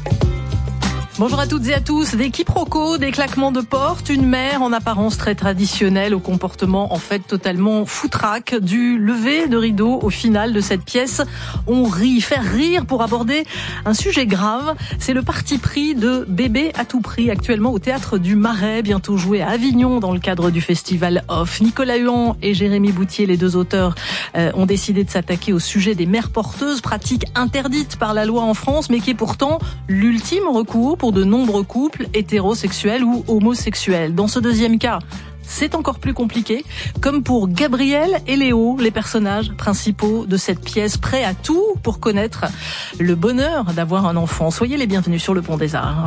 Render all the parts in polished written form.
Bonjour à toutes et à tous. Des quiproquos, des claquements de porte, une mère en apparence très traditionnelle au comportement en fait totalement foutraque, du lever de rideau au final de cette pièce. On rit, faire rire pour aborder un sujet grave. C'est le parti pris de Bébé à tout prix actuellement au Théâtre du Marais, bientôt joué à Avignon dans le cadre du festival Off. Nicolas Huon et Jérémy Bouthier, les deux auteurs, ont décidé de s'attaquer au sujet des mères porteuses, pratique interdite par la loi en France, mais qui est pourtant l'ultime recours pour de nombreux couples hétérosexuels ou homosexuels. Dans ce deuxième cas, c'est encore plus compliqué, comme pour Gabriel et Léo, les personnages principaux de cette pièce, prêts à tout pour connaître le bonheur d'avoir un enfant. Soyez les bienvenus sur le Pont des Arts.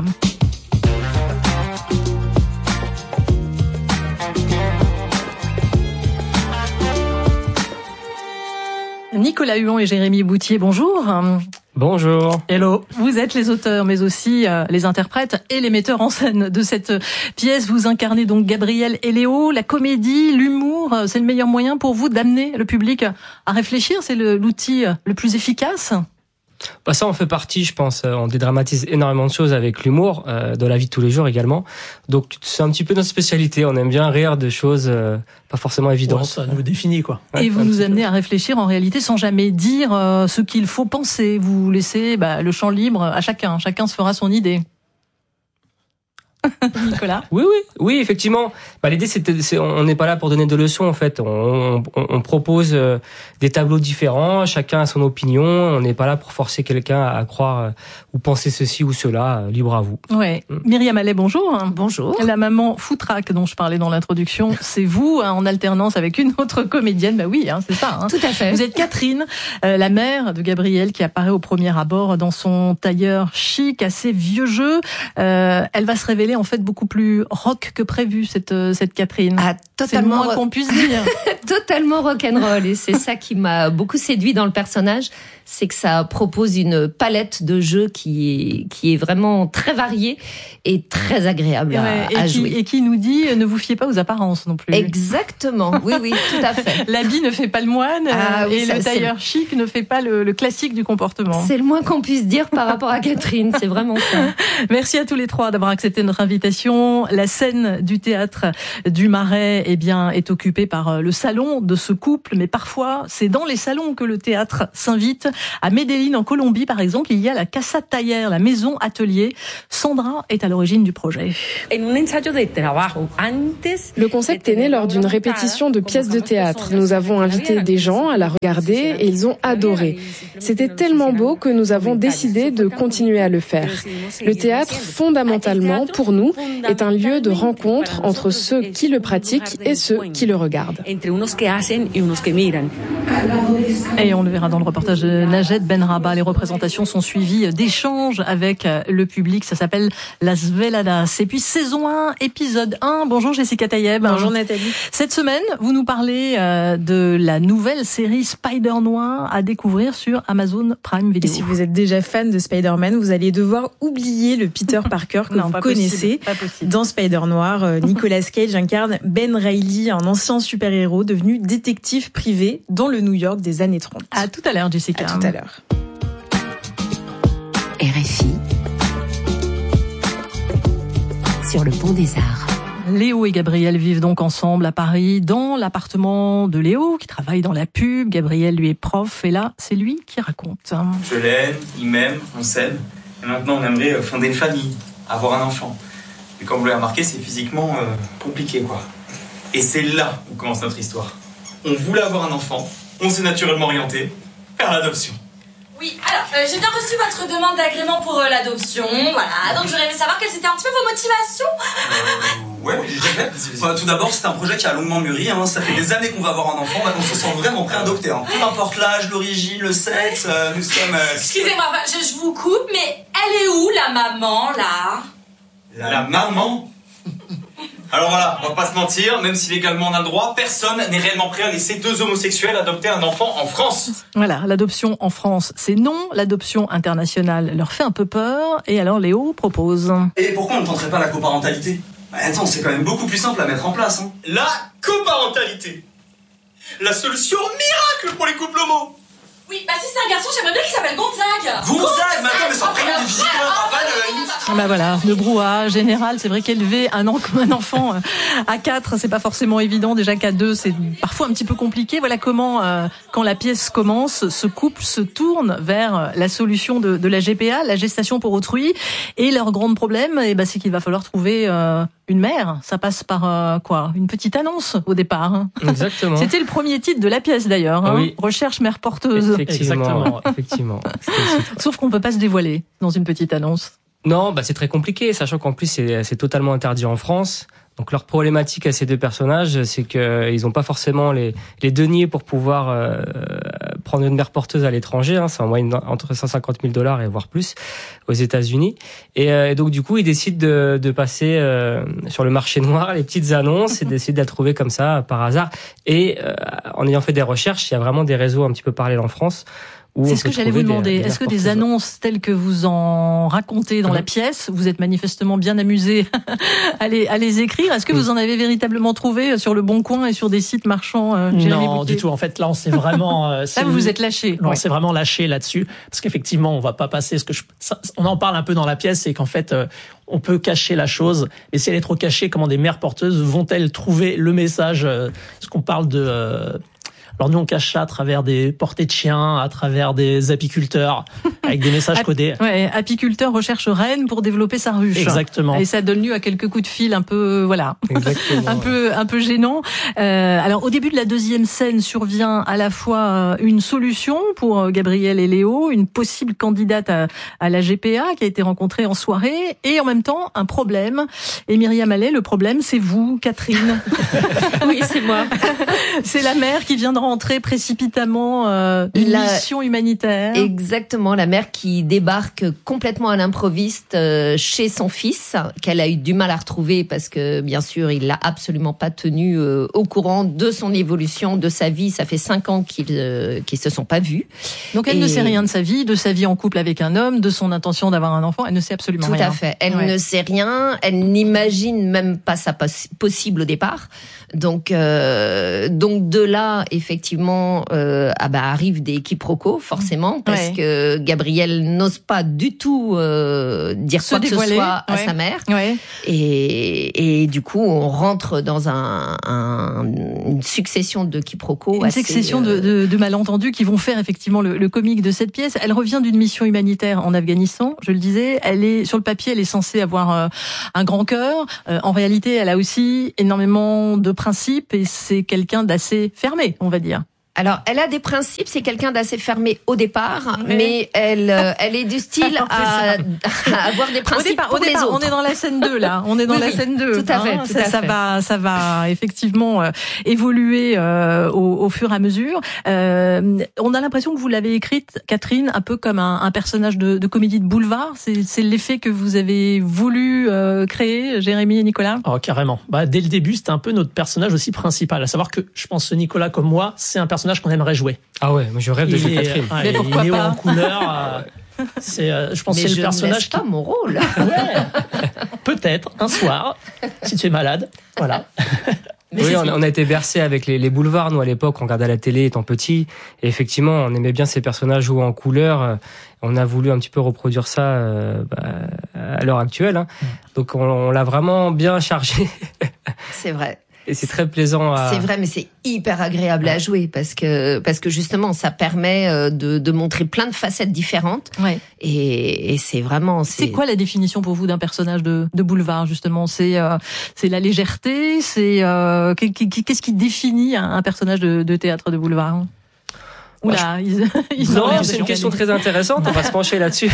Nicolas Huon et Jérémy Bouthier, bonjour. Bonjour. Hello. Vous êtes les auteurs, mais aussi les interprètes et les metteurs en scène de cette pièce. Vous incarnez donc Gabriel et Léo. La comédie, l'humour, c'est le meilleur moyen pour vous d'amener le public à réfléchir. C'est l'outil le plus efficace. Bah ça, on fait partie, je pense. On dédramatise énormément de choses avec l'humour, de la vie de tous les jours également. Donc, c'est un petit peu notre spécialité. On aime bien rire de choses pas forcément évidentes. Ouais, ça nous définit, quoi. Et vous nous amenez à réfléchir en réalité sans jamais dire ce qu'il faut penser. Vous laissez le champ libre à chacun. Chacun se fera son idée. Nicolas. Oui, effectivement. L'idée, on n'est pas là pour donner de leçons, en fait. On propose des tableaux différents. Chacun a son opinion. On n'est pas là pour forcer quelqu'un à croire ou penser ceci ou cela. Libre à vous. Ouais. Myriam Allet, bonjour. Bonjour. La maman foutraque dont je parlais dans l'introduction, c'est vous, en alternance avec une autre comédienne. Oui, c'est ça. Tout à fait. Vous êtes Catherine, la mère de Gabriel, qui apparaît au premier abord dans son tailleur chic, assez vieux jeu. Elle va se révéler en fait beaucoup plus rock que prévu, cette Catherine. Ah, totalement. C'est le moins qu'on puisse dire. Totalement rock'n'roll. Et c'est ça qui m'a beaucoup séduit dans le personnage, c'est que ça propose une palette de jeux qui est vraiment très variée et très agréable à jouer. Et qui nous dit, ne vous fiez pas aux apparences non plus. Exactement. Oui, tout à fait. L'habit ne fait pas le moine, le tailleur chic ne fait pas le classique du comportement. C'est le moins qu'on puisse dire par rapport à Catherine, c'est vraiment ça. Merci à tous les trois d'avoir accepté notre invitation. La scène du Théâtre du Marais, est occupée par le salon de ce couple, mais parfois, c'est dans les salons que le théâtre s'invite. À Medellín, en Colombie, par exemple, il y a la Casa Taller, la maison atelier. Sandra est à l'origine du projet. Le concept est né lors d'une répétition de pièces de théâtre. Nous avons invité des gens à la regarder et ils ont adoré. C'était tellement beau que nous avons décidé de continuer à le faire. Le théâtre, fondamentalement, pour nous, est un lieu de rencontre entre ceux qui le pratiquent et ceux qui le regardent. Et on le verra dans le reportage de Najed Benrabah. Les représentations sont suivies d'échanges avec le public. Ça s'appelle Las Veladas. Et puis saison 1, épisode 1. Bonjour Jessica Tayeb. Bonjour Nathalie. Cette semaine, vous nous parlez de la nouvelle série Spider-Noir à découvrir sur Amazon Prime Video. Et si vous êtes déjà fan de Spider-Man, vous allez devoir oublier le Peter Parker que vous connaissez. Dans Spider-Noir, Nicolas Cage incarne Ben Reilly, un ancien super-héros devenu détective privé dans le New York des années 30. À tout à l'heure, Jessica. À tout à l'heure. RFI sur le Pont des Arts. Léo et Gabriel vivent donc ensemble à Paris, dans l'appartement de Léo, qui travaille dans la pub. Gabriel, lui, est prof, et là, c'est lui qui raconte. Je l'aime, il m'aime, on s'aime. Et maintenant, on aimerait fonder une famille, avoir un enfant. Et comme vous l'avez remarqué, c'est physiquement compliqué, quoi. Et c'est là où commence notre histoire. On voulait avoir un enfant, on s'est naturellement orienté vers l'adoption. Oui, alors, j'ai bien reçu votre demande d'agrément pour l'adoption, voilà. Donc j'aurais aimé savoir quelles étaient un petit peu vos motivations. Ouais, j'ai déjà fait. Tout d'abord, c'est un projet qui a longuement mûri, ça fait des années qu'on va avoir un enfant, on se sent vraiment prêt à adopter. Peu importe l'âge, l'origine, le sexe, nous sommes... Excusez-moi, je vous coupe, mais elle est où, la maman, là? La maman? Alors voilà, on va pas se mentir, même si légalement on a le droit, personne n'est réellement prêt à laisser deux homosexuels adopter un enfant en France. Voilà, l'adoption en France, c'est non. L'adoption internationale leur fait un peu peur. Et alors Léo propose. Et pourquoi on ne tenterait pas la coparentalité? Attends, c'est quand même beaucoup plus simple à mettre en place. La coparentalité, la solution miracle pour les couples homo. Oui, si c'est un garçon, j'aimerais bien qu'il s'appelle Gonzague. Gonzague, mais attends, mais son prénom est physiquement Raval. Bah voilà, le brouhaha général, c'est vrai qu'élever un enfant à 4, c'est pas forcément évident. Déjà qu'à 2, c'est parfois un petit peu compliqué. Voilà comment, quand la pièce commence, ce couple se tourne vers la solution de la GPA, la gestation pour autrui. Et leur grand problème, c'est qu'il va falloir trouver une mère. Ça passe par quoi ? Une petite annonce au départ. Hein. Exactement. C'était le premier titre de la pièce d'ailleurs. Hein. Oui. Recherche mère porteuse. Effectivement. Sauf qu'on peut pas se dévoiler dans une petite annonce. Non, c'est très compliqué, sachant qu'en plus c'est totalement interdit en France. Donc leur problématique à ces deux personnages, c'est que ils ont pas forcément les deniers pour pouvoir prendre une mère porteuse à l'étranger. Hein, c'est en moyenne entre $150,000 et voire plus aux États-Unis. Et donc du coup, ils décident de passer sur le marché noir les petites annonces et d'essayer de la trouver comme ça par hasard. Et en ayant fait des recherches, il y a vraiment des réseaux un petit peu parallèles en France. C'est ce que j'allais vous demander. Est-ce que des annonces telles que vous en racontez dans la pièce, vous êtes manifestement bien amusé à les écrire. Est-ce que vous en avez véritablement trouvé sur le Bon Coin et sur des sites marchands, Non, du tout. En fait, là, on s'est vraiment... là, vous vous êtes lâché. On s'est vraiment lâché là-dessus. Parce qu'effectivement, on va pas passer... on en parle un peu dans la pièce, c'est qu'en fait... on peut cacher la chose, mais si elle est trop cachée, comment des mères porteuses vont-elles trouver le message Parce qu'on parle de... Alors nous, on cache ça à travers des portées de chiens, à travers des apiculteurs, avec des messages codés. Ouais, apiculteur recherche reine pour développer sa ruche. Exactement. Et ça donne lieu à quelques coups de fil un peu, un peu gênants. Alors au début de la deuxième scène survient à la fois une solution pour Gabriel et Léo, une possible candidate à la GPA qui a été rencontrée en soirée, et en même temps un problème. Et Myriam Allais, le problème, c'est vous, Catherine. Oui, c'est moi. C'est la mère qui vient de rentrer précipitamment une mission humanitaire. Exactement, la mère qui débarque complètement à l'improviste chez son fils, qu'elle a eu du mal à retrouver parce que, bien sûr, il l'a absolument pas tenu au courant de son évolution, de sa vie. Ça fait 5 ans qu'ils se sont pas vus. Donc elle ne sait rien de sa vie en couple avec un homme, de son intention d'avoir un enfant. Elle ne sait absolument rien. Tout à fait. Elle ne sait rien. Elle n'imagine même pas ça possible au départ. Donc de là, effectivement, arrivent des quiproquos, forcément, parce que Gabriel n'ose pas du tout dire quoi que ce soit à sa mère. Ouais. Et du coup, on rentre dans une succession de quiproquos. Une succession de malentendus qui vont faire effectivement le comique de cette pièce. Elle revient d'une mission humanitaire en Afghanistan, je le disais. Sur le papier, elle est censée avoir un grand cœur. En réalité, elle a aussi énormément de principes et c'est quelqu'un d'assez fermé, on va dire. Alors, elle a des principes, c'est quelqu'un d'assez fermé au départ, mais elle est du style à avoir des principes pour les autres. On est dans la scène 2, là. On est dans la scène 2. Tout à fait. Ça va effectivement évoluer au fur et à mesure. On a l'impression que vous l'avez écrite, Catherine, un peu comme un personnage de comédie de boulevard. C'est l'effet que vous avez voulu créer, Jérémy et Nicolas? Oh, carrément. Dès le début, c'était un peu notre personnage aussi principal. À savoir que, je pense que Nicolas, comme moi, c'est un personnage qu'on aimerait jouer. Ah ouais, moi je rêve de jouer Catherine. Mais pourquoi il est pas en couleur. Je pense que c'est le personnage pas mon rôle. Ouais. Peut-être un soir, si tu es malade. Voilà. Oui, on a été bercés avec les boulevards, nous, à l'époque, on regardait la télé étant petit, et effectivement, on aimait bien ces personnages joués en couleur. On a voulu un petit peu reproduire ça à l'heure actuelle. Hein. Donc, on l'a vraiment bien chargé. C'est vrai. Et c'est très plaisant à... C'est vrai, mais c'est hyper agréable à jouer parce que justement, ça permet de montrer plein de facettes différentes. Ouais. Et c'est vraiment... C'est quoi la définition pour vous d'un personnage de boulevard, justement? C'est la légèreté? Qu'est-ce qui définit un personnage de théâtre de boulevard? Oula, non, c'est une question très intéressante. On va se pencher là-dessus.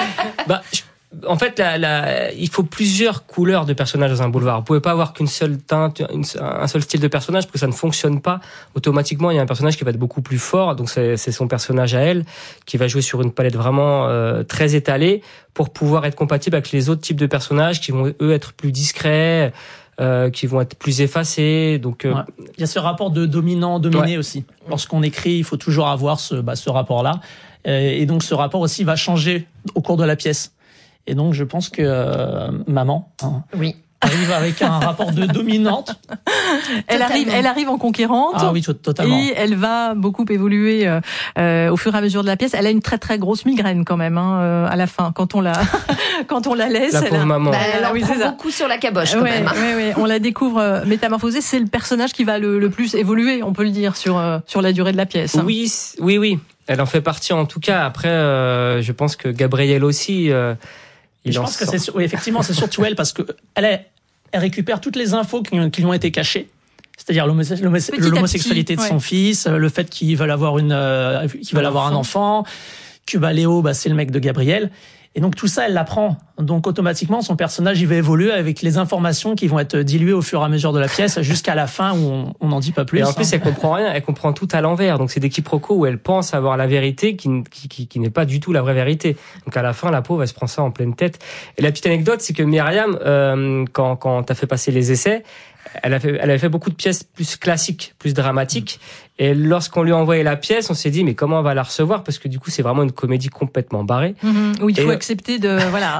En fait, il faut plusieurs couleurs de personnages dans un boulevard. Vous pouvez pas avoir qu'une seule teinte, un seul style de personnage, parce que ça ne fonctionne pas. Automatiquement, il y a un personnage qui va être beaucoup plus fort, donc c'est son personnage à elle, qui va jouer sur une palette vraiment très étalée, pour pouvoir être compatible avec les autres types de personnages qui vont, eux, être plus discrets, qui vont être plus effacés. Donc, il y a ce rapport de dominant-dominé aussi. Lorsqu'on écrit, il faut toujours avoir ce rapport-là. Et donc, ce rapport aussi va changer au cours de la pièce. Et donc, je pense que maman arrive avec un rapport de dominante. Elle arrive en conquérante. Ah oui, totalement. Et elle va beaucoup évoluer au fur et à mesure de la pièce. Elle a une très très grosse migraine quand même à la fin quand on la laisse. La pauvre maman. Elle en prend beaucoup sur la caboche quand même. Oui, on la découvre métamorphosée. C'est le personnage qui va le plus évoluer, on peut le dire, sur la durée de la pièce. Oui. Elle en fait partie en tout cas. Après, je pense que Gabriel aussi. Je pense que effectivement, c'est surtout elle parce que elle récupère toutes les infos qui lui ont été cachées. C'est-à-dire l'homosexualité de son fils, le fait qu'ils veulent avoir un enfant, que Léo, c'est le mec de Gabriel. Et donc tout ça, elle l'apprend. Donc automatiquement, son personnage, il va évoluer avec les informations qui vont être diluées au fur et à mesure de la pièce jusqu'à la fin où on n'en dit pas plus. Et en plus, elle comprend rien. Elle comprend tout à l'envers. Donc c'est des quiproquos où elle pense avoir la vérité qui n'est pas du tout la vraie vérité. Donc à la fin, la pauvre, elle se prend ça en pleine tête. Et la petite anecdote, c'est que Myriam, quand t'as fait passer les essais, elle avait fait beaucoup de pièces plus classiques, plus dramatiques. Et lorsqu'on lui a envoyé la pièce, on s'est dit mais comment on va la recevoir, parce que du coup c'est vraiment une comédie complètement barrée. Où il faut accepter d'y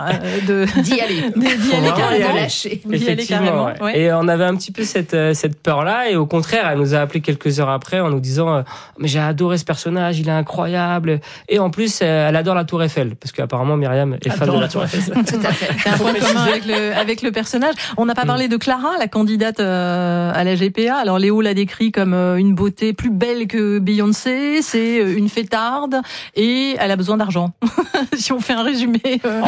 aller carrément. Effectivement. Ouais. Et on avait un petit peu cette peur là, et au contraire elle nous a appelé quelques heures après en nous disant mais j'ai adoré ce personnage, il est incroyable, et en plus elle adore la Tour Eiffel, parce qu'apparemment Myriam est fan de la Tour Eiffel. Tout à fait. C'est un point commun avec le personnage. On n'a pas parlé de Clara, la candidate à la GPA. Alors Léo l'a décrit comme une beauté plus belle que Beyoncé, c'est une fêtarde et elle a besoin d'argent. Si on fait un résumé.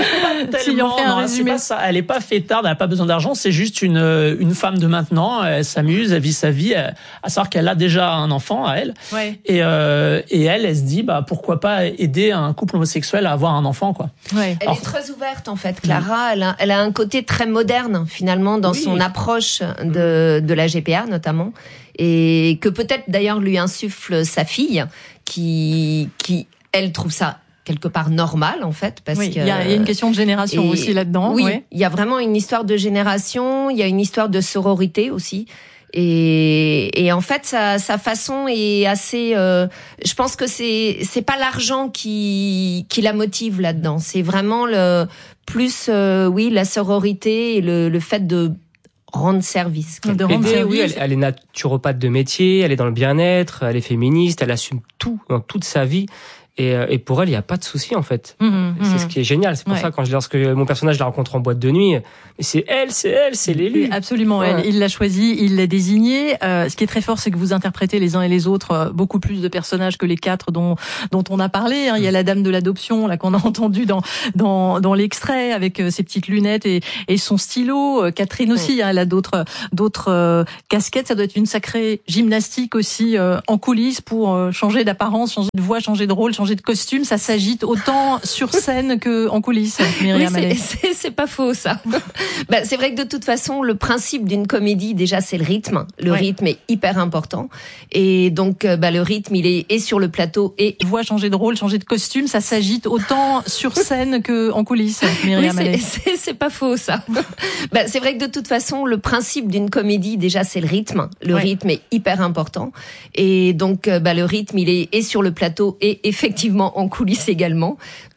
C'est pas ça. Elle est pas fêtarde, elle a pas besoin d'argent, c'est juste une femme de maintenant, elle s'amuse, elle vit sa vie, à savoir qu'elle a déjà un enfant à elle. Ouais. Et elle se dit pourquoi pas aider un couple homosexuel à avoir un enfant, quoi. Ouais. Elle est très ouverte en fait, Clara, elle a un côté très moderne finalement dans son approche de la GPA notamment, et que peut-être d'ailleurs lui insuffle sa fille qui elle trouve ça quelque part normal en fait, parce que il y a une question de génération aussi là-dedans. Oui, il y a vraiment une histoire de génération, il y a une histoire de sororité aussi. Et en fait sa façon est assez je pense que c'est pas l'argent qui la motive là-dedans, c'est vraiment la sororité et le fait de rendre service. Oui, elle est naturopathe de métier, elle est dans le bien-être, elle est féministe, elle assume tout dans toute sa vie. Et pour elle, il n'y a pas de souci, en fait. C'est ce qui est génial. C'est pour ça, lorsque mon personnage la rencontre en boîte de nuit, mais c'est l'élu. Absolument, elle. Il l'a choisi, il l'a désigné. Ce qui est très fort, c'est que vous interprétez les uns et les autres beaucoup plus de personnages que les 4 dont on a parlé. Il y a la dame de l'adoption, là, qu'on a entendu dans l'extrait, avec ses petites lunettes et son stylo. Catherine aussi, elle a d'autres casquettes. Ça doit être une sacrée gymnastique aussi, en coulisses, pour changer d'apparence, changer de voix, changer de rôle, changer de costume. Ça s'agite autant sur scène que en coulisses, Myriam. Oui, c'est pas faux, ça. C'est vrai que de toute façon, le principe d'une comédie, déjà, c'est le rythme. Le rythme est hyper important. Et donc, le rythme, il est sur le plateau et voix, changer de rôle, changer de costume. Ça s'agite autant sur scène que en coulisses, Myriam. Oui, c'est pas faux, ça. C'est vrai que de toute façon, le principe d'une comédie, déjà, c'est le rythme. Le rythme est hyper important. Et donc, le rythme, il est sur le plateau et effectivement en coulisses également.